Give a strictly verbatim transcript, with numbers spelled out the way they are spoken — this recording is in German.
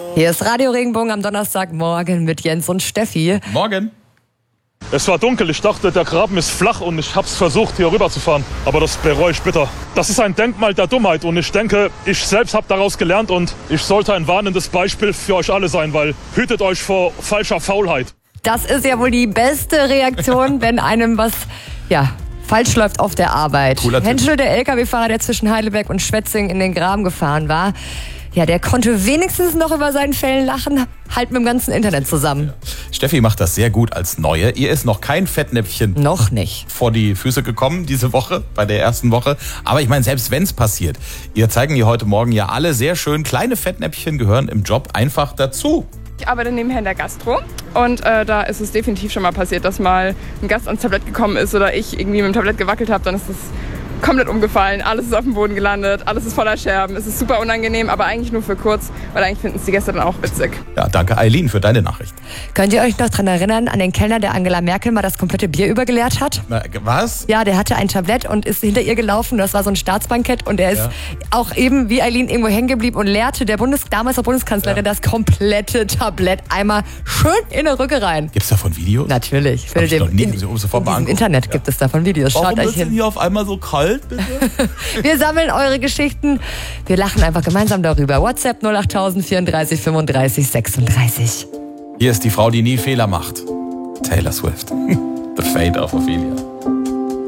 Hier ist Radio Regenbogen am Donnerstagmorgen mit Jens und Steffi. Morgen. Es war dunkel, ich dachte, der Graben ist flach und ich hab's versucht, hier rüber zu fahren. Aber das bereue ich bitter. Das ist ein Denkmal der Dummheit und ich denke, ich selbst habe daraus gelernt und ich sollte ein warnendes Beispiel für euch alle sein, weil hütet euch vor falscher Faulheit. Das ist ja wohl die beste Reaktion, wenn einem was, ja, falsch läuft auf der Arbeit. Henschel, der L K W-Fahrer, der zwischen Heidelberg und Schwetzing in den Graben gefahren war, ja, der konnte wenigstens noch über seinen Fällen lachen, halt mit dem ganzen Internet zusammen. Ja. Steffi macht das sehr gut als Neue. Ihr ist noch kein Fettnäpfchen noch nicht vor die Füße gekommen diese Woche, bei der ersten Woche. Aber ich meine, selbst wenn es passiert, ihr zeigen ihr heute Morgen ja alle sehr schön, kleine Fettnäpfchen gehören im Job einfach dazu. Ich arbeite nebenher in der Gastro und äh, da ist es definitiv schon mal passiert, dass mal ein Gast ans Tablett gekommen ist oder ich irgendwie mit dem Tablett gewackelt habe, dann ist das komplett umgefallen, alles ist auf dem Boden gelandet, alles ist voller Scherben, es ist super unangenehm, aber eigentlich nur für kurz, weil eigentlich finden es die Gäste dann auch witzig. Ja, danke Eileen für deine Nachricht. Könnt ihr euch noch daran erinnern, an den Kellner, der Angela Merkel mal das komplette Bier übergeleert hat? Was? Ja, der hatte ein Tablett und ist hinter ihr gelaufen, das war so ein Staatsbankett und er ist ja. auch eben wie Eileen irgendwo hängen geblieben und leerte der Bundes damals auch Bundeskanzlerin ja. das komplette Tablett einmal schön in die Rücke rein. Gibt's davon Videos? Natürlich. Für dem, noch nie, in, sofort in diesem Internet ja. gibt es davon Videos. Warum Schaut euch ist hin. denn hier auf einmal so kalt, bitte? Wir sammeln eure Geschichten. Wir lachen einfach gemeinsam darüber. WhatsApp null acht null null vierunddreißig fünfunddreißig sechsunddreißig. Hier ist die Frau, die nie Fehler macht. Taylor Swift. The Fate of Ophelia.